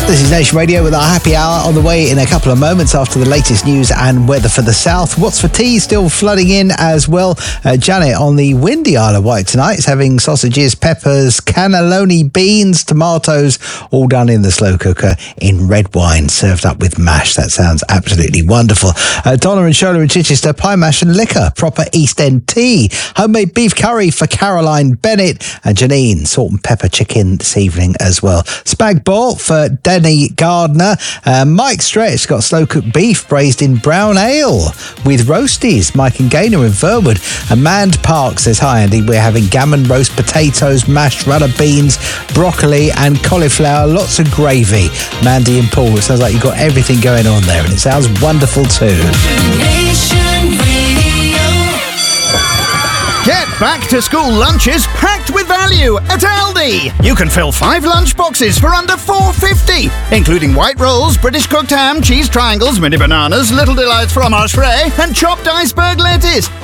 This is Nation Radio with our happy hour on the way in a couple of moments after the latest news and weather for the south. What's for tea still flooding in as well. Janet on the windy Isle of Wight tonight is having sausages, peppers, cannelloni, beans, tomatoes, all done in the slow cooker in red wine served up with mash. That sounds absolutely wonderful. Donna and Shola in Chichester, pie mash and liquor, proper East End tea. Homemade beef curry for Caroline Bennett and Janine, salt and pepper chicken this evening as well. Spag bol for Danny Gardner. Mike Stretch got slow-cooked beef braised in brown ale with roasties. Mike and Gaynor in Verwood. And Mand Park says, hi Andy, we're having gammon, roast potatoes, mashed runner beans, broccoli and cauliflower, lots of gravy. Mandy and Paul, it sounds like you've got everything going on there and it sounds wonderful too. Get back-to-school lunches packed with value at Aldi. You can fill 5 lunch boxes for under $4.50, including white rolls, British cooked ham, cheese triangles, mini bananas, Little Delights fromage frais, and chopped iceberg lettuce.